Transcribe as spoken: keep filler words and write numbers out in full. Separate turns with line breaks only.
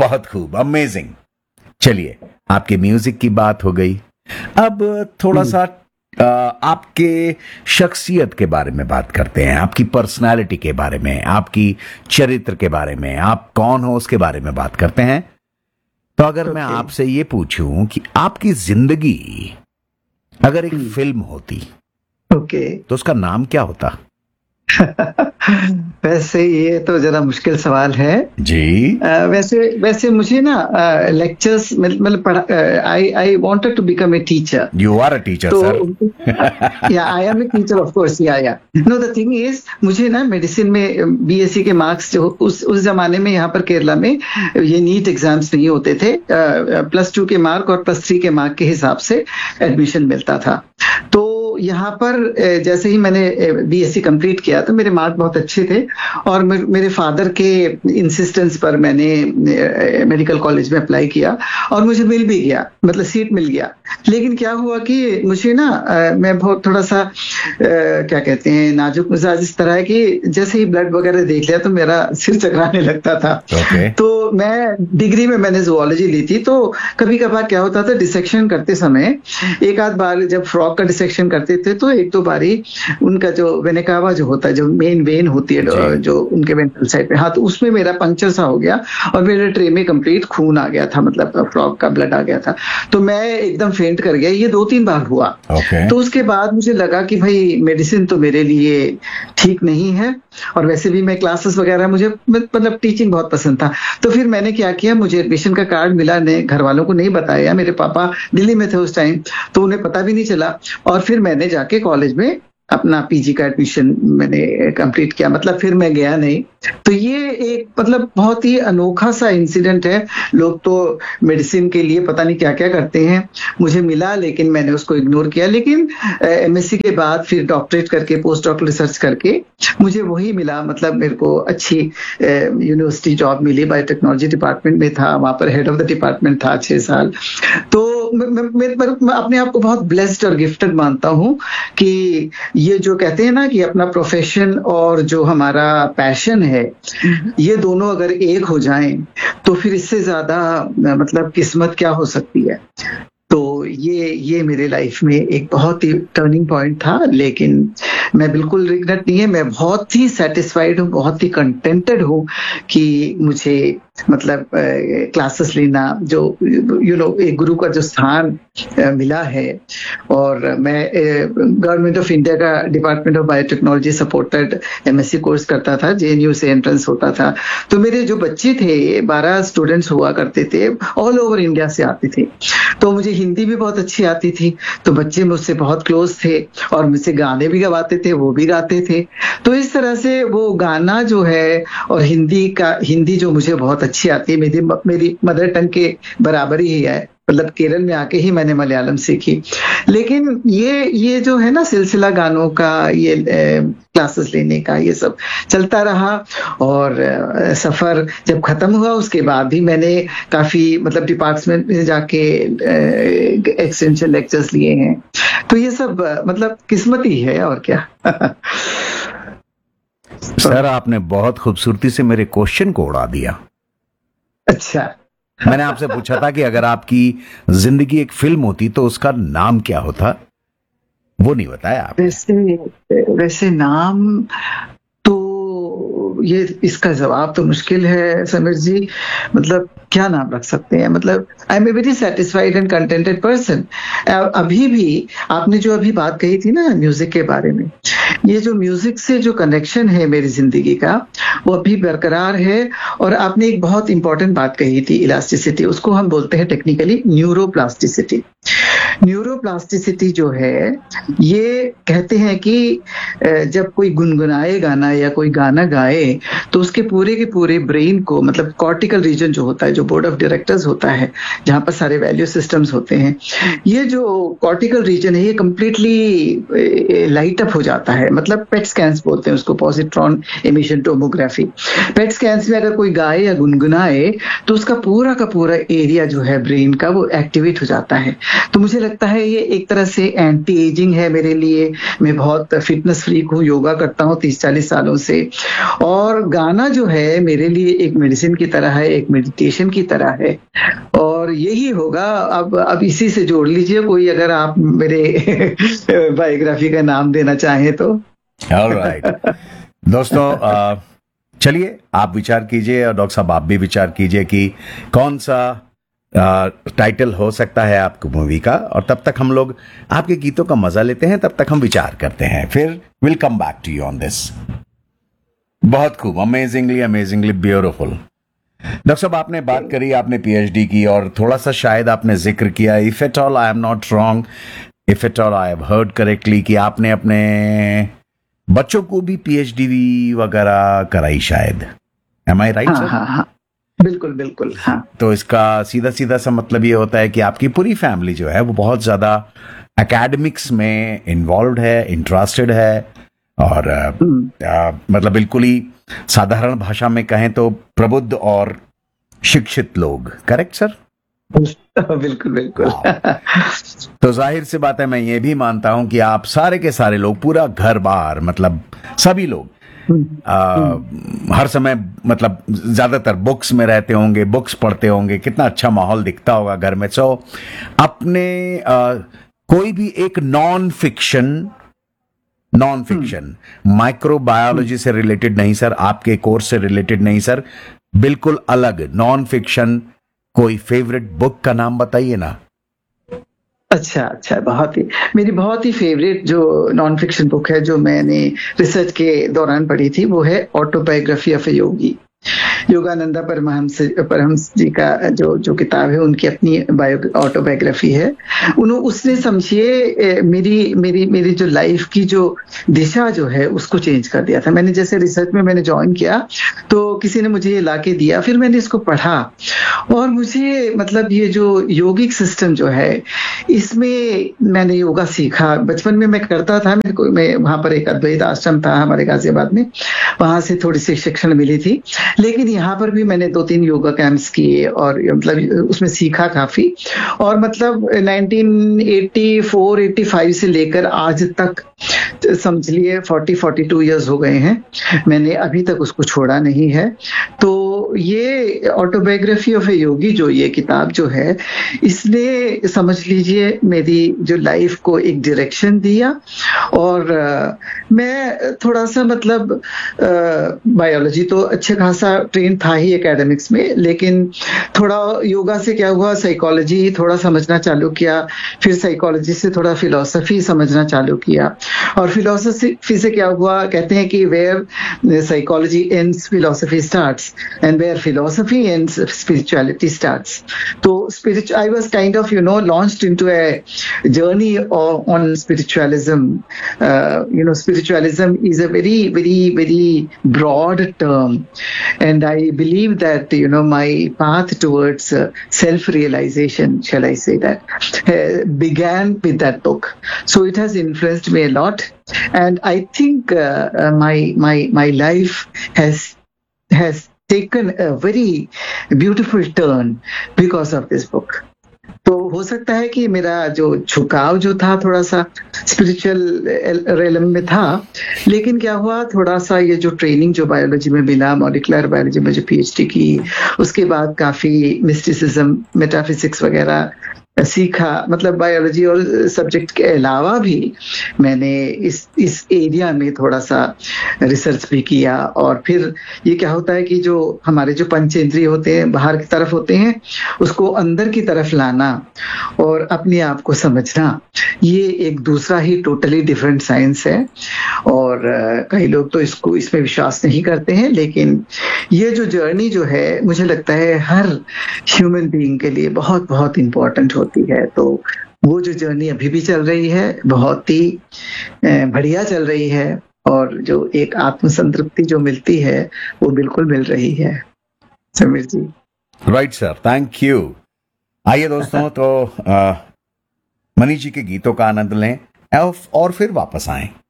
बहुत खूब, अमेजिंग। चलिए, आपके म्यूजिक की बात हो गई, अब थोड़ा सा आ, आपके शख्सियत के बारे में बात करते हैं, आपकी पर्सनालिटी के बारे में, आपकी चरित्र के बारे में, आप कौन हो उसके बारे में बात करते हैं। तो अगर okay. मैं आपसे ये पूछूं कि आपकी जिंदगी अगर एक hmm. फिल्म होती,
ओके okay.
तो उसका नाम क्या होता?
वैसे ये तो जरा मुश्किल सवाल है
जी।
आ, वैसे वैसे मुझे ना लेक्चर्स मतलब आई I wanted to become a teacher.
You are a teacher sir.
या I M a teacher of course. या या नो द थिंग इज, मुझे ना मेडिसिन में बीएससी के मार्क्स जो उस उस जमाने में यहाँ पर केरला में ये नीट एग्जाम्स नहीं होते थे, प्लस टू के मार्क और प्लस थ्री के मार्क के हिसाब से एडमिशन मिलता था। तो यहाँ पर जैसे ही मैंने बीएससी कंप्लीट किया तो मेरे मार्क बहुत अच्छे थे और मेरे फादर के इंसिस्टेंस पर मैंने मेडिकल कॉलेज में अप्लाई किया और मुझे मिल भी गया, मतलब सीट मिल गया। लेकिन क्या हुआ कि मुझे ना मैं बहुत थोड़ा सा क्या कहते हैं नाजुक मिजाज इस तरह है कि जैसे ही ब्लड वगैरह देख लिया तो मेरा सिर चकराने लगता था।
okay.
तो मैं डिग्री में मैंने जूलॉजी ली थी, तो कभी कभार क्या होता था डिसेक्शन करते समय एक आध बार जब फ्रॉक का डिसेक्शन करते थे तो एक दो बारी उनका जो वेनेकावा जो होता है, जो मेन वेन होती है जो उनके वेंट्रल साइड पे, हाँ, तो उसमें मेरा पंक्चर सा हो गया और मेरे ट्रे में कंप्लीट खून आ गया था, मतलब फ्रॉक का ब्लड आ गया था। तो मैं एकदम फेंट कर गया। ये दो तीन बार हुआ।
okay.
तो उसके बाद मुझे लगा कि भाई मेडिसिन तो मेरे लिए ठीक नहीं है और वैसे भी मैं क्लासेस वगैरह, मुझे मतलब टीचिंग बहुत पसंद था। तो फिर मैंने क्या किया, मुझे एडमिशन का कार्ड मिला, ने घर वालों को नहीं बताया, मेरे पापा दिल्ली में थे उस टाइम तो उन्हें पता भी नहीं चला। और फिर मैंने जाके कॉलेज में अपना पीजी का एडमिशन मैंने कंप्लीट किया, मतलब फिर मैं गया नहीं। तो ये एक मतलब बहुत ही अनोखा सा इंसिडेंट है। लोग तो मेडिसिन के लिए पता नहीं क्या क्या करते हैं, मुझे मिला लेकिन मैंने उसको इग्नोर किया। लेकिन एमएससी के बाद फिर डॉक्टरेट करके, पोस्ट डॉक्टर रिसर्च करके मुझे वही मिला, मतलब मेरे को अच्छी यूनिवर्सिटी जॉब मिली, बायोटेक्नोलॉजी डिपार्टमेंट में था, वहां पर हेड ऑफ द डिपार्टमेंट था छह साल। तो मैं, मैं, मैं, मैं अपने आप को बहुत ब्लेस्ड और गिफ्टेड मानता हूँ कि ये जो कहते हैं ना कि अपना प्रोफेशन और जो हमारा पैशन है ये दोनों अगर एक हो जाएं तो फिर इससे ज्यादा मतलब किस्मत क्या हो सकती है। तो ये ये मेरे लाइफ में एक बहुत ही टर्निंग पॉइंट था। लेकिन मैं बिल्कुल रिग्रेट नहीं है, मैं बहुत ही सेटिस्फाइड हूँ, बहुत ही कंटेंटेड हूँ कि मुझे मतलब क्लासेस लेना, जो यू नो एक गुरु का जो स्थान मिला है। और मैं गवर्नमेंट ऑफ इंडिया का department of biotechnology supported MSc course करता था, जेएनयू से एंट्रेंस होता था। तो मेरे जो बच्चे थे, बारह स्टूडेंट्स हुआ करते थे, ऑल ओवर इंडिया से आते थे। तो मुझे हिंदी भी बहुत अच्छी आती थी, तो बच्चे मुझसे बहुत क्लोज थे और मुझसे गाने भी गवाते थे, वो भी गाते थे। तो इस तरह से वो गाना जो है और हिंदी का हिंदी जो मुझे बहुत अच्छी आती है, मेरी मेरी मदर टंग के बराबर ही है, मतलब केरल में आके ही मैंने मलयालम सीखी। लेकिन ये ये जो है ना सिलसिला गानों का, ये क्लासेस लेने का, ये सब चलता रहा। और ए, सफर जब खत्म हुआ उसके बाद भी मैंने काफी मतलब डिपार्टमेंट में जाके एक्सटेंशन लेक्चर्स लिए हैं। तो ये सब मतलब किस्मत ही है और क्या।
सर, आपने बहुत खूबसूरती से मेरे क्वेश्चन को उड़ा दिया।
अच्छा।
मैंने आपसे पूछा था कि अगर आपकी जिंदगी एक फिल्म होती तो उसका नाम क्या होता, वो नहीं बताया आपने।
वैसे वैसे नाम तो ये इसका जवाब तो मुश्किल है समीर जी, मतलब क्या नाम रख सकते हैं। मतलब I M a very satisfied and contented person. अभी भी आपने जो अभी बात कही थी ना म्यूजिक के बारे में, ये जो म्यूजिक से जो कनेक्शन है मेरी जिंदगी का वो अभी बरकरार है। और आपने एक बहुत इंपॉर्टेंट बात कही थी, इलास्टिसिटी, उसको हम बोलते हैं टेक्निकली न्यूरोप्लास्टिसिटी। न्यूरोप्लास्टिसिटी जो है ये कहते हैं कि जब कोई गुनगुनाए गाना या कोई गाना गाए तो उसके पूरे के पूरे ब्रेन को, मतलब कॉर्टिकल रीजन जो होता है, जो बोर्ड ऑफ डायरेक्टर्स होता है, जहां पर सारे वैल्यू सिस्टम्स होते हैं, ये जो कॉर्टिकल रीजन है ये कंप्लीटली लाइट अप हो जाता है। मतलब पेट स्कैन्स बोलते हैं उसको, पॉजिट्रॉन एमिशन टोमोग्राफी। पेट स्कैन्स में अगर कोई गाए या गुनगुनाए तो उसका पूरा का पूरा एरिया जो है ब्रेन का वो एक्टिवेट हो जाता है। तो मुझे लगता है ये एक तरह से एंटी एजिंग है मेरे लिए। मैं बहुत फिटनेस फ्रीक हूँ, योगा करता हूँ तीस चालीस सालों से, और गाना जो है मेरे लिए एक मेडिसिन की तरह है, एक मेडिटेशन की तरह है, और यही होगा। अब अब इसी से जोड़ लीजिए कोई, अगर आप मेरे बायोग्राफी का नाम देना चाहें तो।
ऑलराइट दोस्तों, अ, चलिए आप विचार कीजिए और डॉक्टर साहब आप भी विचार कीजिए कि कौन सा टाइटल हो सकता है आपकी मूवी का, और तब तक हम लोग आपके गीतों का मजा लेते हैं, तब तक हम विचार करते हैं, फिर will come back to you on this. बहुत खूब, अमेजिंगली अमेजिंगली ब्यूटीफुल। डॉक्टर साहब आपने बात करी, आपने पीएचडी की, और थोड़ा सा शायद आपने जिक्र किया, if at all I am not wrong, if at all I have heard correctly, कि आपने अपने बच्चों को भी पीएचडी वगैरह कराई शायद। एम आई राइट सर?
हाँ हाँ, बिल्कुल बिल्कुल। हाँ,
तो इसका सीधा सीधा सा मतलब ये होता है कि आपकी पूरी फैमिली जो है वो बहुत ज्यादा एकेडमिक्स में इन्वॉल्व है, इंटरेस्टेड है, और आ, आ, मतलब बिल्कुल ही साधारण भाषा में कहें तो प्रबुद्ध और शिक्षित लोग। Correct sir?
बिल्कुल बिल्कुल।
तो जाहिर सी बात है, मैं ये भी मानता हूं कि आप सारे के सारे लोग, पूरा घर बार, मतलब सभी लोग आ, हर समय, मतलब ज्यादातर बुक्स में रहते होंगे, बुक्स पढ़ते होंगे, कितना अच्छा माहौल दिखता होगा घर में। सो अपने आ, कोई भी एक non fiction non fiction microbiology से रिलेटेड नहीं सर, आपके कोर्स से रिलेटेड नहीं सर, बिल्कुल अलग नॉन फिक्शन कोई फेवरेट बुक का नाम बताइए ना।
अच्छा अच्छा, बहुत ही मेरी बहुत ही फेवरेट जो नॉन फिक्शन बुक है जो मैंने रिसर्च के दौरान पढ़ी थी, वो है ऑटोबायोग्राफी ऑफ ए योगी। योगानंदा परमहंस परमहंस जी का जो जो किताब है, उनकी अपनी बायो ऑटोबायोग्राफी है। उन्होंने उसने समझिए मेरी मेरी मेरी जो लाइफ की जो दिशा जो है उसको चेंज कर दिया था। मैंने जैसे रिसर्च में मैंने ज्वाइन किया तो किसी ने मुझे ये ला के दिया, फिर मैंने इसको पढ़ा, और मुझे मतलब ये जो योगिक सिस्टम जो है इसमें मैंने योगा सीखा। बचपन में मैं करता था, मेरे को मैं वहां पर एक अद्वैत आश्रम था हमारे गाजियाबाद में, वहां से थोड़ी सी शिक्षण मिली थी, लेकिन यहाँ पर भी मैंने दो तीन योगा कैंप्स किए और मतलब उसमें सीखा काफी। और मतलब nineteen eighty four eighty five से लेकर आज तक समझ लिए फोर्टी फोर्टी टू इयर्स हो गए हैं, मैंने अभी तक उसको छोड़ा नहीं है। तो ये ऑटोबायोग्राफी ऑफ ए योगी जो ये किताब जो है, इसने समझ लीजिए मेरी जो लाइफ को एक डायरेक्शन दिया। और आ, मैं थोड़ा सा मतलब बायोलॉजी तो अच्छे खासा ट्रेन था ही एकेडमिक्स में, लेकिन थोड़ा योगा से क्या हुआ, साइकोलॉजी थोड़ा समझना चालू किया, फिर साइकोलॉजी से थोड़ा फिलॉसफी समझना चालू किया, और फिलॉसफी से क्या हुआ, कहते हैं कि where psychology ends philosophy starts and where philosophy ends spirituality starts. So spiritual I was kind of you know launched into a journey of, on spiritualism. Uh, you know spiritualism is a very very very broad term, and I believe that you know my path towards uh, self realization, shall I say that, uh, began with that book. So it has influenced me a lot, and I think uh, uh, my my my life has has taken a very beautiful turn because of this book. तो हो सकता है कि मेरा जो झुकाव जो था थोड़ा सा स्पिरिचुअल रेलम में था, लेकिन क्या हुआ, थोड़ा सा ये जो ट्रेनिंग जो बायोलॉजी में मिला, मॉलिक्यूलर बायोलॉजी में जो पीएचडी की, उसके बाद काफी मिस्टिसिज्म, मेटाफिजिक्स वगैरह सीखा। मतलब बायोलॉजी और सब्जेक्ट के अलावा भी मैंने इस इस एरिया में थोड़ा सा रिसर्च भी किया। और फिर ये क्या होता है कि जो हमारे जो पंचेंद्रिय होते हैं बाहर की तरफ होते हैं, उसको अंदर की तरफ लाना और अपने आप को समझना, ये एक दूसरा ही टोटली डिफरेंट साइंस है। और कई लोग तो इसको इसमें विश्वास नहीं करते हैं, लेकिन ये जो जर्नी जो है मुझे लगता है हर ह्यूमन बीइंग के लिए बहुत बहुत इंपॉर्टेंट होती है। तो वो जो जर्नी अभी भी चल रही है, बहुत ही बढ़िया चल रही है, और जो एक आत्मसंतृप्ति जो मिलती है वो बिल्कुल मिल रही है। समीर जी।
Right sir, thank you. आइए दोस्तों, तो मनीष जी के गीतों का आनंद लें और फिर वापस आएं।